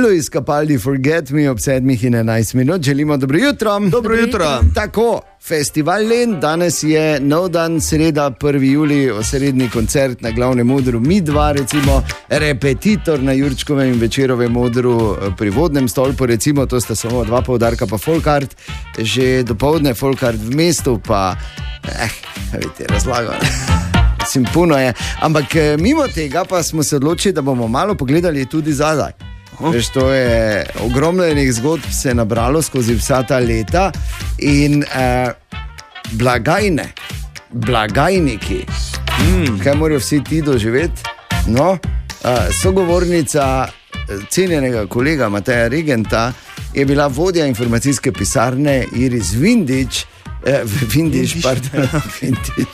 festivalu Izkapaldi Forget Me ob 7:11. Želimo dobro jutro. Dobro jutro. Tako, festival Lent, danes je nov dan, sreda, 1. julij, osrednji koncert na glavnem odru Mi2, recimo, repetitor na Jurčkovem in Večerovem odru pri Vodnem stolpu, recimo, to sta samo dva poudarka, pa Folkart, že dopoldne Folkart v mestu, pa, vidite, razlagal. Puno je, ampak mimo tega pa smo se odločili, da bomo malo pogledali tudi zadaj. Veš, to je ogromno enih zgodb se je nabralo skozi vsa ta leta in blagajniki, kaj morajo vsi ti doživeti? No, sogovornica cenjenega kolega Mateja Regenta je bila vodja informacijske pisarne Iris Vindič,